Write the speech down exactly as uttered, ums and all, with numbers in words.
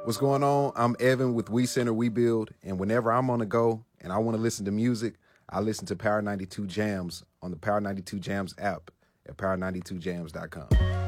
What's going on? I'm Evan with We Center, We Build, and whenever I'm on the go and I want to listen to music, I listen to Power ninety-two Jams on the Power ninety-two Jams app at power ninety-two jams dot com.